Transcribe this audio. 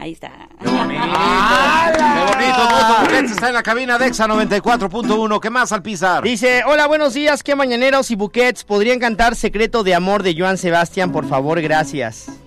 Ahí está. ¡Qué bonito! ¡Qué bonito! Moto Buquets está en la cabina de Exa 94.1. ¿Qué más, Alpizar? Dice, hola, buenos días, ¿qué mañaneros y Buquets podrían cantar Secreto de Amor de Joan Sebastián? Por favor, gracias.